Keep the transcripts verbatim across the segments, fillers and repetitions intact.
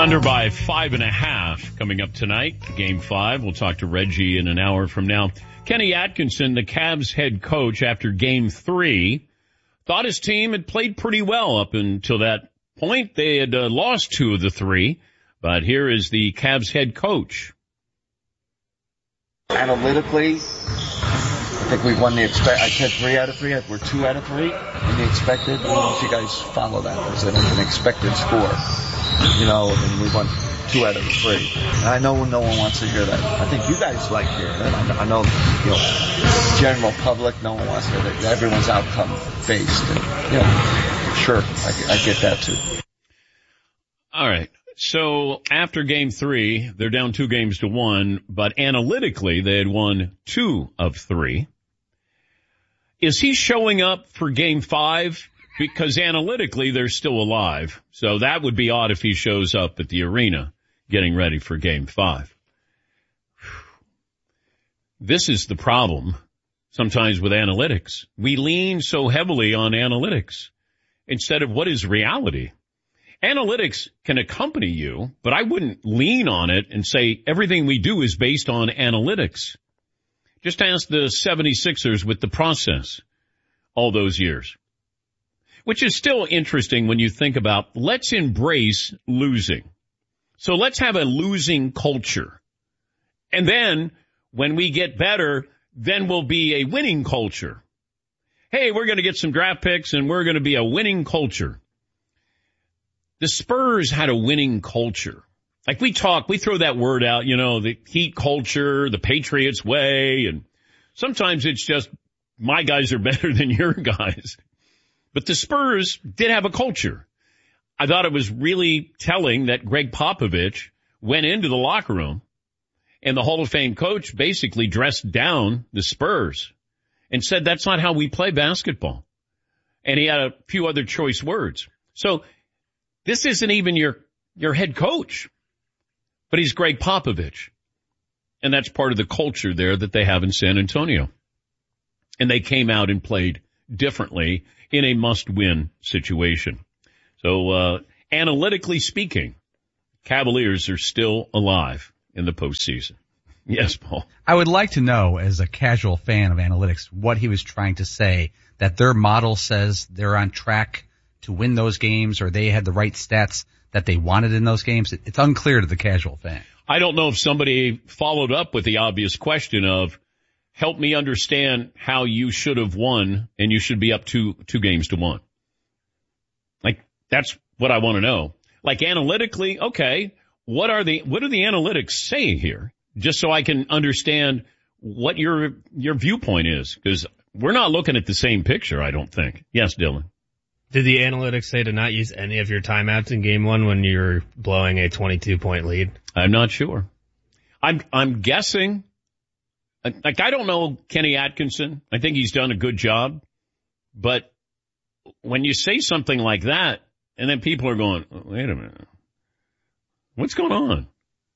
Thunder by five and a half coming up tonight. Game five. We'll talk to Reggie in an hour from now. Kenny Atkinson, the Cavs head coach, after game three, thought his team had played pretty well up until that point. They had uh, lost two of the three, but here is the Cavs head coach. Analytically, I think we won the expect. I said three out of three. We're two out of three in the expected. I don't know if you guys follow that. There's an, an expected score, you know, and we won two out of three. And I know no one wants to hear that. I think you guys like hearing it. I, I know, you know, general public, no one wants to hear that. Everyone's outcome based, and you know, sure, I, I get that too. All right. So after game three, they're down two games to one, but analytically they had won two of three. Is he showing up for game five? Because analytically they're still alive. So that would be odd if he shows up at the arena getting ready for game five. This is the problem sometimes with analytics. We lean so heavily on analytics instead of what is reality. Analytics can accompany you, but I wouldn't lean on it and say everything we do is based on analytics. Just ask the seventy-sixers with the process all those years. Which is still interesting when you think about, let's embrace losing. So let's have a losing culture. And then when we get better, then we'll be a winning culture. Hey, we're going to get some draft picks and we're going to be a winning culture. The Spurs had a winning culture. Like we talk, we throw that word out, you know, the Heat culture, the Patriots way, and sometimes it's just my guys are better than your guys. But the Spurs did have a culture. I thought it was really telling that Greg Popovich went into the locker room and the Hall of Fame coach basically dressed down the Spurs and said, that's not how we play basketball. And he had a few other choice words. So this isn't even your, your head coach, but he's Greg Popovich. And that's part of the culture there that they have in San Antonio. And they came out and played differently in a must-win situation. So, uh, analytically speaking, Cavaliers are still alive in the postseason. Yes, Paul. I would like to know, as a casual fan of analytics, what he was trying to say, that their model says they're on track to win those games, or they had the right stats that they wanted in those games. It's unclear to the casual fan. I don't know if somebody followed up with the obvious question of, help me understand how you should have won and you should be up two, two games to one. Like, that's what I want to know. Like, analytically, okay, what are the, what are the analytics saying here? Just so I can understand what your, your viewpoint is. Because we're not looking at the same picture, I don't think. Yes, Dylan. Did the analytics say to not use any of your timeouts in game one when you're blowing a twenty-two point lead? I'm not sure. I'm, I'm guessing. Like, I don't know Kenny Atkinson. I think he's done a good job. But when you say something like that, and then people are going, wait a minute, what's going on?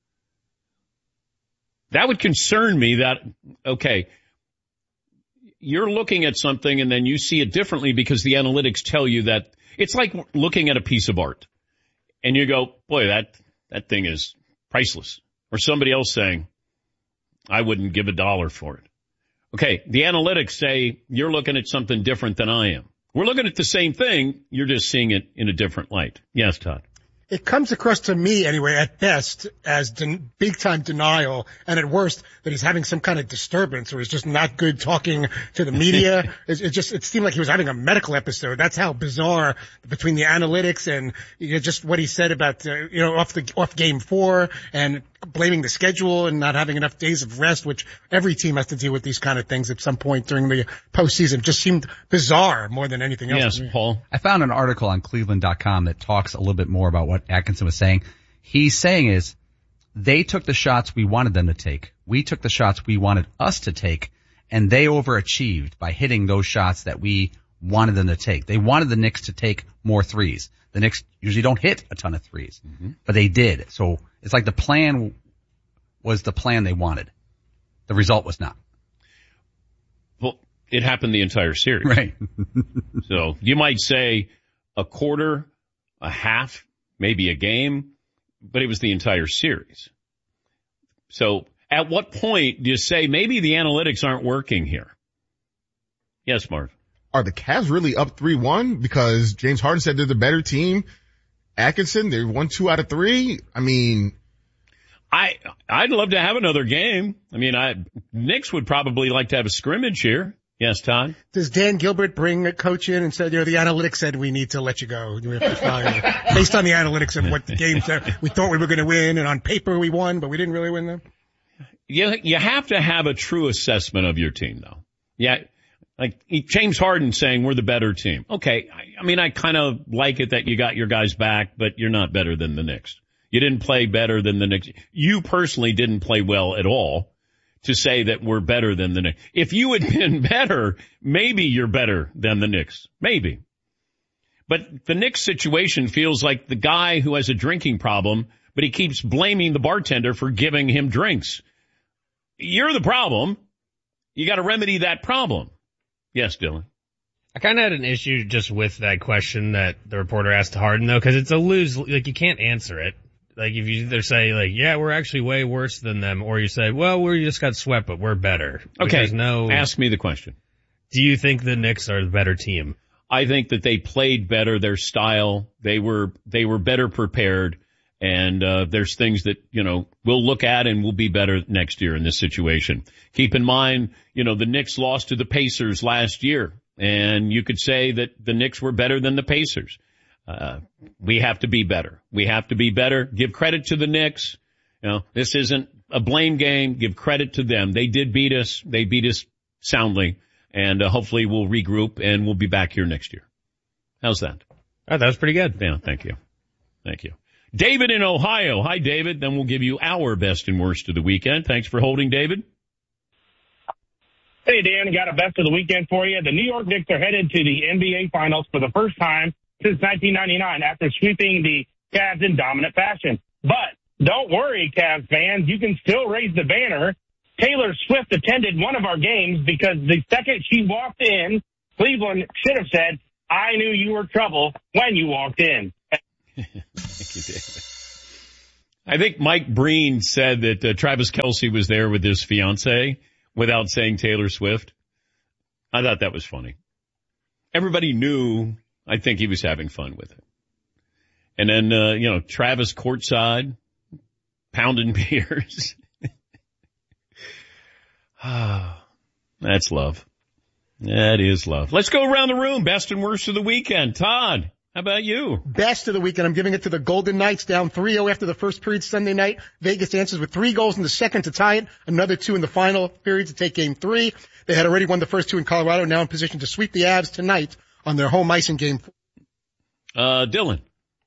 That would concern me that, okay, you're looking at something and then you see it differently because the analytics tell you that it's like looking at a piece of art and you go, boy, that, that thing is priceless. Or somebody else saying, I wouldn't give a dollar for it. Okay. The analytics say you're looking at something different than I am. We're looking at the same thing. You're just seeing it in a different light. Yes, Todd. It comes across to me, anyway, at best, as den- big-time denial, and at worst, that he's having some kind of disturbance, or he's just not good talking to the media. it, it just, it seemed like he was having a medical episode. That's how bizarre, between the analytics and, you know, just what he said about, uh, you know, off the, off game four, and blaming the schedule and not having enough days of rest, which every team has to deal with these kind of things at some point during the postseason. Just seemed bizarre more than anything else. Yes, Paul. I found an article on Cleveland dot com that talks a little bit more about what Atkinson was saying. He's saying is, they took the shots we wanted them to take. We took the shots we wanted us to take, and they overachieved by hitting those shots that we wanted them to take. They wanted the Knicks to take more threes. The Knicks usually don't hit a ton of threes, mm-hmm. but they did. So it's like the plan was the plan they wanted. The result was not. Well, it happened the entire series. Right. So you might say a quarter, a half, maybe a game. but it was the entire series. So at what point do you say maybe the analytics aren't working here? Yes, Marv. Are the Cavs really up three one because James Harden said they're the better team? Atkinson, they're one two out of three. I mean, I, I'd love to have another game. I mean, I, Knicks would probably like to have a scrimmage here. Yes, Todd? Does Dan Gilbert bring a coach in and said, you know, the analytics said we need to let you go. We have to fire you. Based on the analytics of what the games that we thought we were going to win, and on paper we won, but we didn't really win them? You, you have to have a true assessment of your team, though. Yeah, like James Harden saying we're the better team. Okay, I, I mean, I kind of like it that you got your guys back, but you're not better than the Knicks. You didn't play better than the Knicks. You personally didn't play well at all to say that we're better than the Knicks. If you had been better, maybe you're better than the Knicks. Maybe. But the Knicks situation feels like the guy who has a drinking problem, but he keeps blaming the bartender for giving him drinks. You're the problem. You got to remedy that problem. Yes, Dylan. I kind of had an issue just with that question that the reporter asked to Harden, though, because it's a lose. Like, you can't answer it. Like, if you either say, like, yeah, we're actually way worse than them, or you say, well, we just got swept, but we're better. Okay, there's no. Ask me the question. Do you think the Knicks are the better team? I think that they played better, their style. They were, they were better prepared. And, uh, there's things that, you know, we'll look at and we'll be better next year in this situation. Keep in mind, you know, the Knicks lost to the Pacers last year, and you could say that the Knicks were better than the Pacers. Uh, we have to be better. We have to be better. Give credit to the Knicks. You know, this isn't a blame game. Give credit to them. They did beat us. They beat us soundly, and uh, hopefully we'll regroup and we'll be back here next year. How's that? Oh, that was pretty good. Yeah, thank you. Thank you. David in Ohio. Hi, David. Then we'll give you our best and worst of the weekend. Thanks for holding, David. Hey, Dan, got a best of the weekend for you. The New York Knicks are headed to the N B A Finals for the first time since nineteen ninety-nine after sweeping the Cavs in dominant fashion. But don't worry, Cavs fans, you can still raise the banner. Taylor Swift attended one of our games because the second she walked in, Cleveland should have said, I knew you were trouble when you walked in. Thank you, David. I think Mike Breen said that uh, Travis Kelce was there with his fiance without saying Taylor Swift. I thought that was funny. Everybody knew, I think he was having fun with it. And then, uh, you know, Travis courtside, pounding beers. Ah, that's love. That is love. Let's go around the room. Best and worst of the weekend. Todd, how about you? Best of the weekend. I'm giving it to the Golden Knights, down three oh after the first period Sunday night. Vegas answers with three goals in the second to tie it. Another two in the final period to take game three. They had already won the first two in Colorado, now in position to sweep the Avs tonight on their home ice in game four. Uh, Dylan.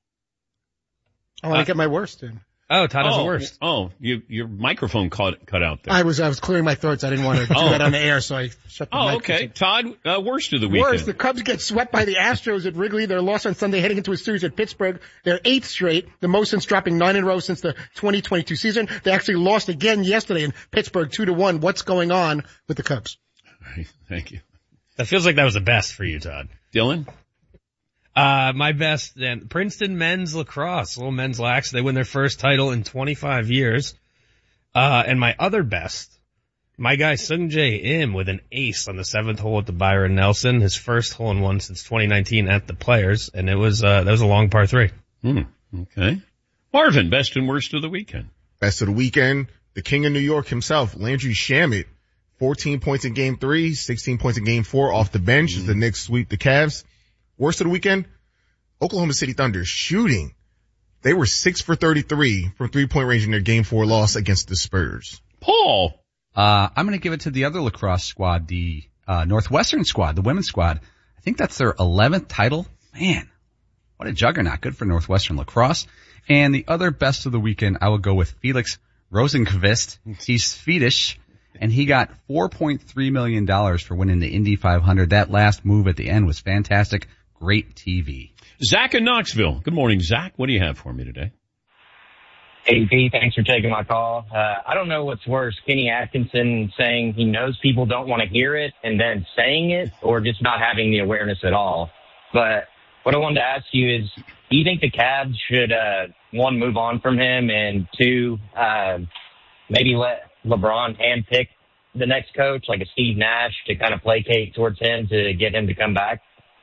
I want to uh, get my worst in. Oh, Todd has oh, the worst. Oh, you, your microphone cut, cut out there. I was, I was clearing my throat, so I didn't want to do oh. that on the air, so I shut the Oh, mic. okay. Todd, uh, worst of the weekend. Worst, the Cubs get swept by the Astros at Wrigley. Their loss on Sunday heading into a series at Pittsburgh. Their eighth straight, the most since dropping nine in a row since the twenty twenty-two season. They actually lost again yesterday in Pittsburgh, two to one. What's going on with the Cubs? Thank you. That feels like that was the best for you, Todd. Dylan? Uh, my best, then, Princeton men's lacrosse, little men's lax. They win their first title in twenty-five years. Uh, and my other best, my guy Sung Jae Im with an ace on the seventh hole at the Byron Nelson, his first hole in one since twenty nineteen at the Players. And it was, uh, that was a long par three. Hmm. Okay. Marvin, best and worst of the weekend. Best of the weekend, the king of New York himself, Landry Shamet, fourteen points in game three, sixteen points in game four off the bench as the Knicks sweep the Cavs. Worst of the weekend, Oklahoma City Thunder shooting. They were six for thirty-three from three-point range in their game four loss against the Spurs. Paul. Uh, I'm going to give it to the other lacrosse squad, the uh, Northwestern squad, the women's squad. I think that's their eleventh title. Man, what a juggernaut. Good for Northwestern lacrosse. And the other best of the weekend, I will go with Felix Rosenqvist. He's Swedish, and he got four point three million dollars for winning the Indy five hundred. That last move at the end was fantastic. Great T V. Zach in Knoxville. Good morning, Zach. What do you have for me today? Hey, Pete, thanks for taking my call. Uh, I don't know what's worse, Kenny Atkinson saying he knows people don't want to hear it and then saying it, or just not having the awareness at all. But what I wanted to ask you is, do you think the Cavs should, uh, one, move on from him, and two, uh, maybe let LeBron handpick the next coach, like a Steve Nash, to kind of placate towards him to get him to come back?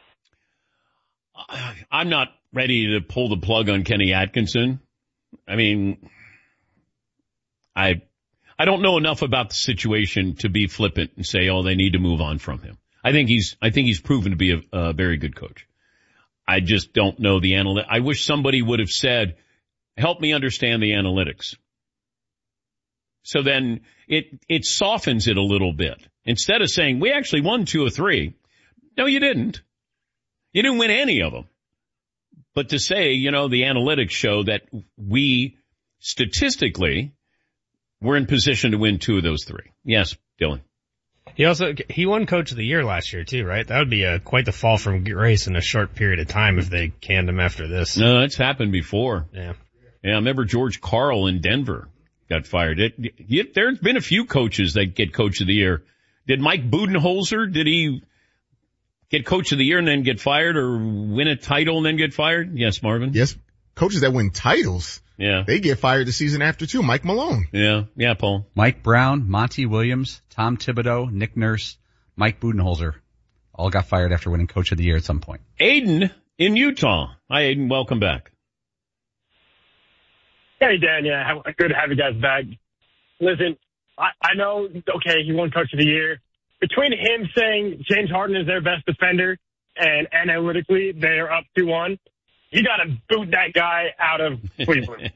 I'm not ready to pull the plug on Kenny Atkinson. I mean, I I don't know enough about the situation to be flippant and say, oh, they need to move on from him. I think he's I think he's proven to be a, a very good coach. I just don't know the analytics. I wish somebody would have said, help me understand the analytics. So then it it softens it a little bit. Instead of saying, we actually won two or three. No, you didn't. You didn't win any of them. But to say, you know, the analytics show that we statistically were in position to win two of those three. Yes, Dylan. He also, he won Coach of the Year last year too, right? That would be a, quite the fall from grace in a short period of time if they canned him after this. No, it's happened before. Yeah. Yeah, I remember George Karl in Denver got fired. It, it, there's been a few coaches that get Coach of the Year. Did Mike Budenholzer, did he get Coach of the Year and then get fired, or win a title and then get fired? Yes, Marvin? Yes. Coaches that win titles, yeah, they get fired the season after too. Mike Malone. Yeah, yeah, Paul. Mike Brown, Monty Williams, Tom Thibodeau, Nick Nurse, Mike Budenholzer all got fired after winning Coach of the Year at some point. Aiden in Utah. Hi, Aiden. Welcome back. Hey, Dan. Yeah, good to have you guys back. Listen, I, I know, okay, he won Coach of the Year. Between him saying James Harden is their best defender and analytically they're up two one, you got to boot that guy out of Cleveland.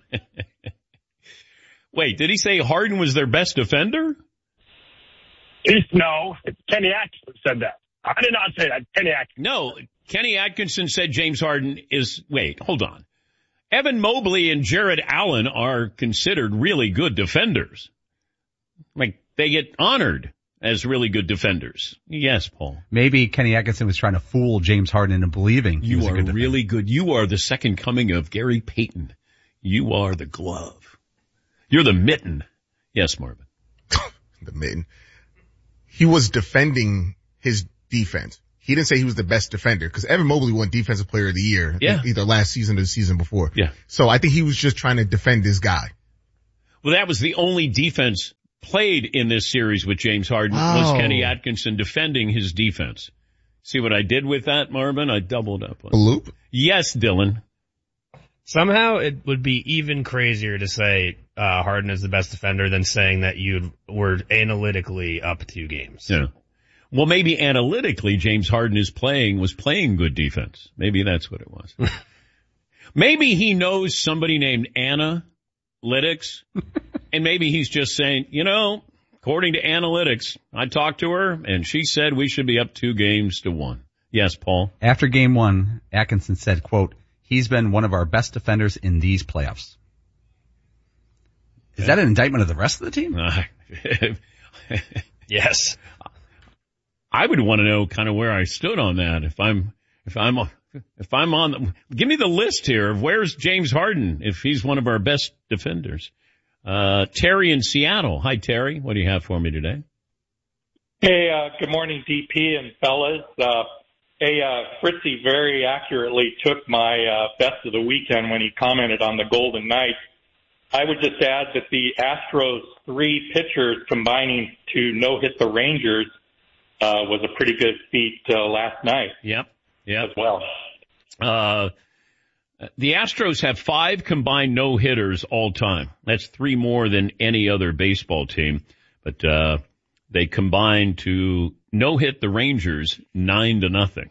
Wait, did he say Harden was their best defender? He's, no, Kenny Atkinson said that. I did not say that. Kenny Atkinson. No, Kenny Atkinson said James Harden is, wait, hold on. Evan Mobley and Jared Allen are considered really good defenders. Like, they get honored as really good defenders. Yes, Paul. Maybe Kenny Atkinson was trying to fool James Harden into believing he you was a are good really good. You are the second coming of Gary Payton. You are the glove. You're the mitten. Yes, Marvin. The mitten. He was defending his defense. He didn't say he was the best defender, because Evan Mobley won Defensive Player of the Year, yeah, either last season or the season before. Yeah. So I think he was just trying to defend this guy. Well, that was the only defense played in this series with James Harden, oh. was Kenny Atkinson defending his defense. See what I did with that, Marvin? I doubled up. A loop? Yes, Dylan. Somehow it would be even crazier to say uh Harden is the best defender than saying that you were analytically up two games. Yeah. Well, maybe analytically James Harden is playing, was playing good defense. Maybe that's what it was. Maybe he knows somebody named Analytics, and maybe he's just saying, you know, according to Analytics, I talked to her and she said we should be up two games to one. Yes, Paul. After game one, Atkinson said, quote, he's been one of our best defenders in these playoffs. Is that an indictment of the rest of the team? Uh, yes. I would want to know kind of where I stood on that. If I'm, if I'm, if I'm on, the, give me the list here of where's James Harden if he's one of our best defenders. Uh, Terry in Seattle. Hi, Terry. What do you have for me today? Hey, uh, good morning, D P and fellas. Uh, hey, uh, Fritzy very accurately took my, uh, best of the weekend when he commented on the Golden Knights. I would just add that the Astros three pitchers combining to no-hit the Rangers Uh, was a pretty good feat uh, last night. Yep, yep. As well. Uh, the Astros have five combined no-hitters all time. That's three more than any other baseball team. But uh, they combined to no-hit the Rangers nine to nothing.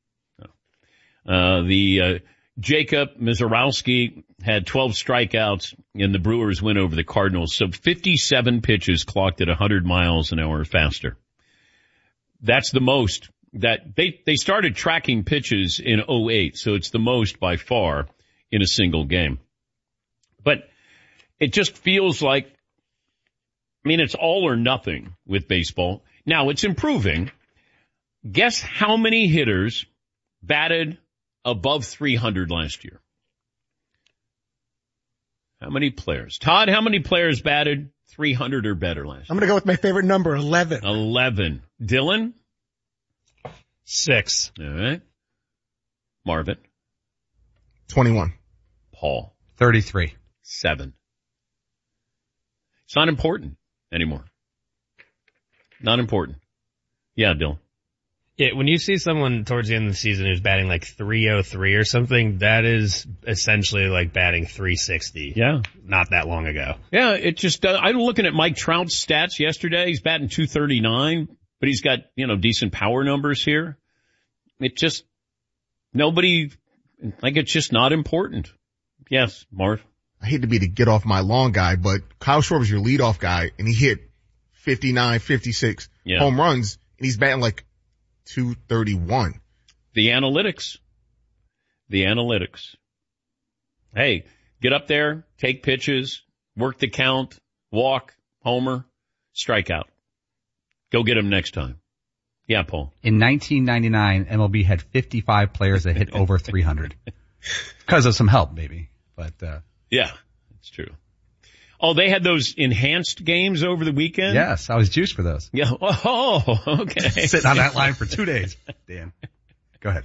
Uh, the uh, Jacob Mizorowski had twelve strikeouts in the Brewers win over the Cardinals. So fifty-seven pitches clocked at one hundred miles an hour faster. That's the most that they, they started tracking pitches in oh eight. So it's the most by far in a single game. But it just feels like, I mean, it's all or nothing with baseball. Now it's improving. Guess how many hitters batted above three hundred last year? How many players? Todd, how many players batted three hundred or better last year? I'm going to go with my favorite number, eleven. eleven. Dylan? Six. All right. Marvin. twenty-one. Paul. thirty-three. Seven. It's not important anymore. Not important. Yeah, Dylan. Yeah, when you see someone towards the end of the season who's batting like three oh three or something, that is essentially like batting three sixty. Yeah. Not that long ago. Yeah, it just, uh, I'm looking at Mike Trout's stats yesterday. He's batting two thirty-nine, but he's got, you know, decent power numbers here. It just, nobody, like it's just not important. Yes, Marv. I hate to be the get off my lawn guy, but Kyle Schwarber was your leadoff guy, and he hit fifty-nine, fifty-six yeah. home runs, and he's batting like two thirty-one. The analytics. The analytics. Hey, get up there, take pitches, work the count, walk, homer, strikeout. Go get him next time. Yeah, Paul. In nineteen ninety-nine, M L B had fifty-five players that hit over three hundred. Because of some help, maybe. But, uh. Yeah, that's true. Oh, they had those enhanced games over the weekend? Yes, I was juiced for those. Yeah. Oh, okay. Sitting on that line for two days. Dan. Go ahead.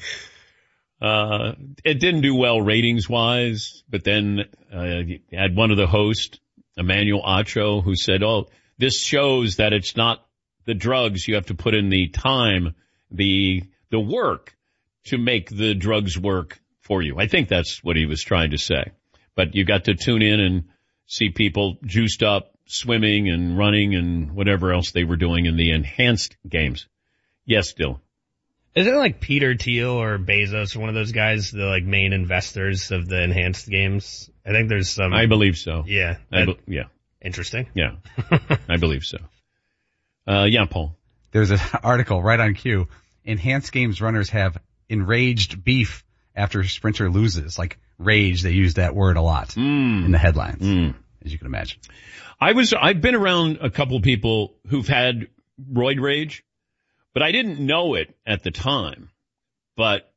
Uh, it didn't do well ratings wise, but then, uh, you had one of the hosts, Emmanuel Acho, who said, oh, this shows that it's not the drugs. You have to put in the time, the, the work to make the drugs work for you. I think that's what he was trying to say. But you got to tune in and see people juiced up, swimming and running and whatever else they were doing in the enhanced games. Yes, Dylan. Isn't it like Peter Thiel or Bezos or one of those guys, the like main investors of the enhanced games? I think there's some. I believe so. Yeah. I be- yeah. Interesting. Yeah. I believe so. Uh, yeah, Paul. There's an article right on cue. Enhanced games runners have enraged beef after sprinter loses. Like rage, they use that word a lot mm. in the headlines, mm. as you can imagine. I was, I've been around a couple of people who've had roid rage, but I didn't know it at the time. But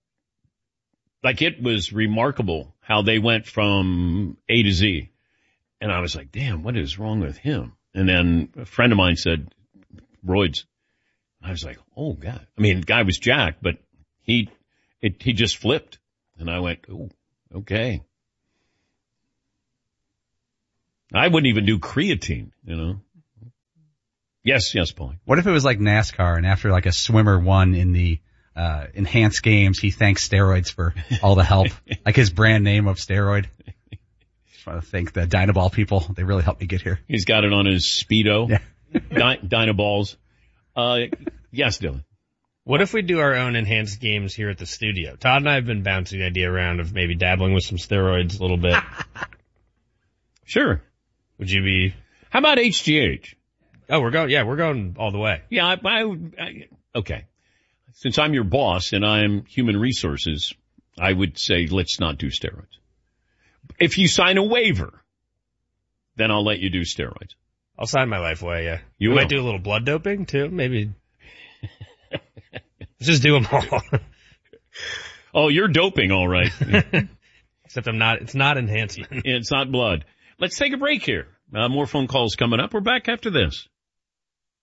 like it was remarkable how they went from A to Z. And I was like, damn, what is wrong with him? And then a friend of mine said, roids. I was like, oh God. I mean, the guy was jacked, but he, it, he just flipped. And I went, oh, okay. I wouldn't even do creatine, you know. Yes, yes, Paul. What if it was like NASCAR and after like a swimmer won in the uh enhanced games, he thanks steroids for all the help, like his brand name of steroid? Just want to thank the Dynaball people. They really helped me get here. He's got it on his Speedo. Yeah. Dy- Dynaballs. Uh, yes, Dylan. What if we do our own enhanced games here at the studio? Todd and I have been bouncing the idea around of maybe dabbling with some steroids a little bit. Sure. Would you be? How about H G H? Oh, we're going, yeah, we're going all the way. Yeah, I, I, I, okay. Since I'm your boss and I'm human resources, I would say let's not do steroids. If you sign a waiver, then I'll let you do steroids. I'll sign my life away, yeah. You we will. might do a little blood doping too, maybe. Let's just do them all. Oh, you're doping, all right. Except I'm not, it's not enhancement. It's not blood. Let's take a break here. Uh, more phone calls coming up. We're back after this.